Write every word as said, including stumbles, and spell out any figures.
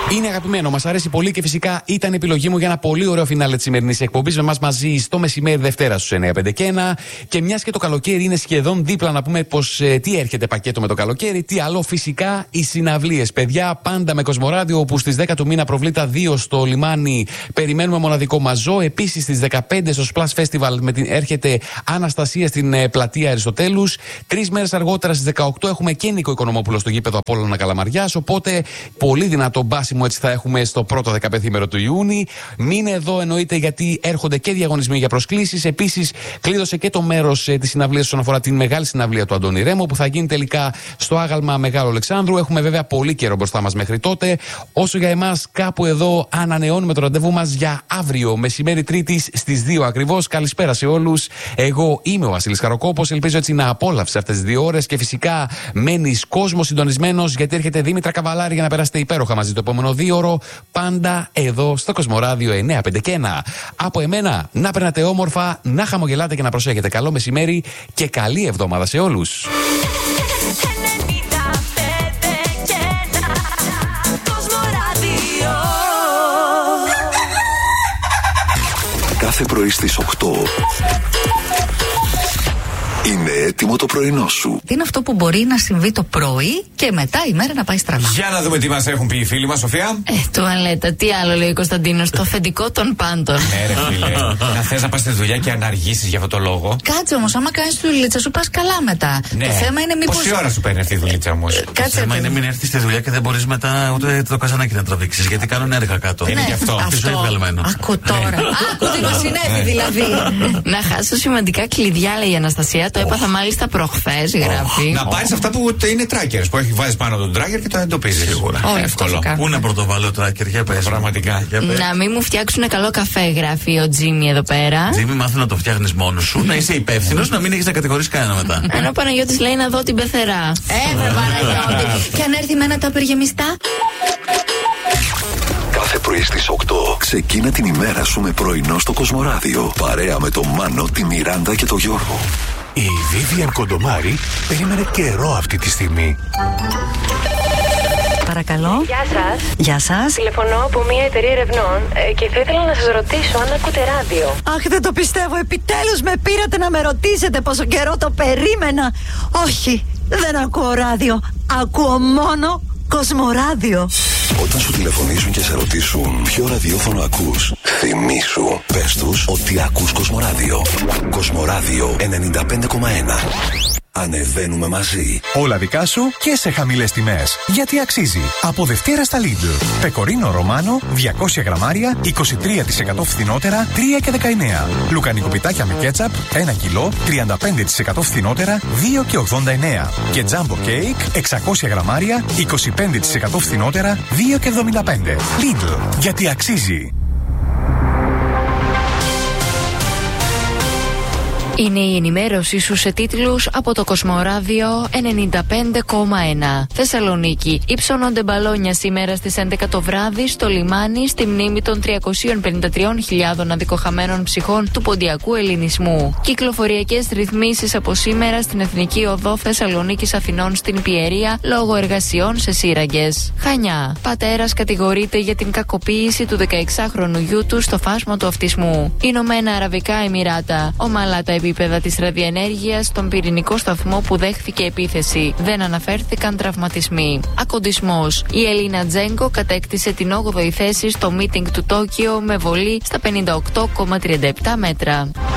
Είναι αγαπημένο, μας αρέσει πολύ και φυσικά ήταν η επιλογή μου για ένα πολύ ωραίο φινάλε της σημερινής εκπομπής. Με μας μαζί στο μεσημέρι Δευτέρα στους εννιά πέντε και ένα. Και μιας και το καλοκαίρι είναι σχεδόν δίπλα, να πούμε πως ε, τι έρχεται πακέτο με το καλοκαίρι, τι άλλο, φυσικά οι συναυλίες. Παιδιά, πάντα με Κοσμοράδιο, όπου στις δέκα του μήνα προβλήτα δύο στο λιμάνι περιμένουμε μοναδικό μαζό. Επίσης στις δεκαπέντε στο Splash Festival με την, έρχεται Αναστασία στην ε, πλατεία Αριστοτέλους. Τρεις μέρες αργότερα στις δεκαοκτώ έχουμε και Νίκο Οικονομόπουλο στο γήπεδο Απόλλωνα Καλαμαριάς. Οπότε πολύ δυνατό μπάσιμο έτσι θα έχουμε στο πρώτο δεκαπενθήμερο του Ιούνιου. Μείνε εδώ εννοείται, γιατί έρχονται και διαγωνισμοί για προσκλήσεις. Επίσης, κλείδωσε και το μέρος ε, της συναυλίας όσον αφορά την μεγάλη συναυλία του Αντώνη Ρέμο, που θα γίνει τελικά στο Άγαλμα Μεγάλου Αλεξάνδρου. Έχουμε βέβαια πολύ καιρό μπροστά μας μέχρι τότε. Όσο για εμάς, κάπου εδώ ανανεώνουμε το ραντεβού μας για αύριο μεσημέρι Τρίτης στις δύο ακριβώς. Καλησπέρα σε όλους. Εγώ είμαι ο Βασίλης Καροκόπος. Ελπίζω έτσι να απόλαυσεις αυτές τις δύο ώρες και φυσικά μένεις κόσμο συντονισμένος, γιατί έρχεται Δήμητρα Καβαλάρη για να περάσετε υπέροχα μαζί το επόμενο δύο ώρο. Πάντα εδώ στο Κοσμοράδιο εννιά πέντε και ένα. Από εμένα, να περνάτε όμορφα, να χαμογελάτε και να προσέχετε. Καλό μεσημέρι και καλή εβδομάδα σε όλους. Κάθε πρωί στις οκτώ είναι έτοιμο το πρωινό σου. Τι είναι αυτό που μπορεί να συμβεί το πρωί και μετά η μέρα να πάει στραβά? Για να δούμε τι μας έχουν πει οι φίλοι μας, Σοφία. Ε, τουαλέτα, τι άλλο λέει ο Κωνσταντίνος, το αφεντικό των πάντων. Ναι, ρε φίλε. Να θες να πας στη δουλειά και να αργήσεις για αυτό το λόγο. Κάτσε όμως, άμα κάνεις τη δουλίτσα σου πας καλά μετά. Ναι. Το θέμα είναι μήπως. Πόση ώρα σου παίρνει αυτή η δουλίτσα όμως? Ε, το θέμα είναι μην έρθεις στη δουλειά και δεν μπορείς μετά ούτε το καζανάκι να τραβήξεις, γιατί κάνουν έργα κάτω. Ναι, είναι γι' αυτό. Αυτό είναι βγαλμένο. Ακού τώρα. Ακού τι μας συνέβη δηλαδή. Να χάσω σημαντικά κλειδιά, λέει η Αναστασία. Το έπαθα μάλιστα προχθές, γράφει. Να πάρεις αυτά που είναι trackers, που έχει βάζεις πάνω τον tracker και το εντοπίζεις. Σίγουρα. Εύκολο. Πού να πρωτοβάλω tracker, για πες. Πραγματικά. Να μην μου φτιάξουν καλό καφέ, γράφει ο Τζίμι εδώ πέρα. Τζίμι, μάθε να το φτιάχνεις μόνος σου, να είσαι υπεύθυνος, να μην έχεις να κατηγορείς κανένα μετά. Ενώ ο Παναγιώτης λέει να δω την πεθερά. Ε, με Παναγιώτη. Και αν έρθει με ένα τα απεργεμιστά. Κάθε πρωί στις οκτώ ξεκίνα την ημέρα σου με πρωινό στο Κοσμοράδιο. Παρέα με τον Μάνο, τη Μιράντα και τον Γιώργο. Η Vivian Κοντομάρη περίμενε καιρό αυτή τη στιγμή. Παρακαλώ. Γεια σας. Γεια σας. Τηλεφωνώ από μια εταιρεία ερευνών ε, και θα ήθελα να σας ρωτήσω αν ακούτε ράδιο. Αχ, δεν το πιστεύω. Επιτέλους με πήρατε να με ρωτήσετε πόσο καιρό το περίμενα. Όχι, δεν ακούω ράδιο. Ακούω μόνο Κοσμοράδιο. Όταν σου τηλεφωνήσουν και σε ρωτήσουν ποιο ραδιόφωνο ακούς, θυμήσου, πες τους ότι ακούς Κοσμοράδιο. Κοσμοράδιο ενενήντα πέντε κόμμα ένα. Ανεβαίνουμε μαζί. Όλα δικά σου και σε χαμηλές τιμές. Γιατί αξίζει. Από Δευτέρα στα Lidl. Πεκορίνο Ρωμάνο διακόσια γραμμάρια, είκοσι τρία τοις εκατό φθηνότερα, τρία και δεκαεννέα. Λουκανικό πιτάκια με κέτσαπ, ένα κιλό, τριάντα πέντε τοις εκατό φθηνότερα, δύο και ογδόντα εννέα. Και τζάμπο κέικ, εξακόσια γραμμάρια, είκοσι πέντε τοις εκατό φθηνότερα, δύο και εβδομήντα πέντε. Lidl. Γιατί αξίζει. Είναι η ενημέρωσή σου σε τίτλους από το Κοσμοράδιο ενενήντα πέντε κόμμα ένα. Θεσσαλονίκη. Υψώνονται μπαλόνια σήμερα στις έντεκα το βράδυ στο λιμάνι στη μνήμη των τριακόσιες πενήντα τρεις χιλιάδων αδικοχαμένων ψυχών του ποντιακού ελληνισμού. Κυκλοφοριακές ρυθμίσεις από σήμερα στην Εθνική Οδό Θεσσαλονίκης Αθηνών στην Πιερία λόγω εργασιών σε σύραγγες. Χανιά. Πατέρας κατηγορείται για την κακοποίηση του δεκαεξάχρονου γιού του στο φάσμα του αυτισμού. Ηνωμένα Αραβικά Εμιράτα. Ομαλά τα επίπεδα της ραδιενέργειας στον πυρηνικό σταθμό που δέχθηκε επίθεση. Δεν αναφέρθηκαν τραυματισμοί. Ακοντισμός. Η Ελίνα Τζέγκο κατέκτησε την όγδοη θέση στο μίτινγκ του Τόκιο με βολή στα πενήντα οκτώ κόμμα τριάντα επτά μέτρα.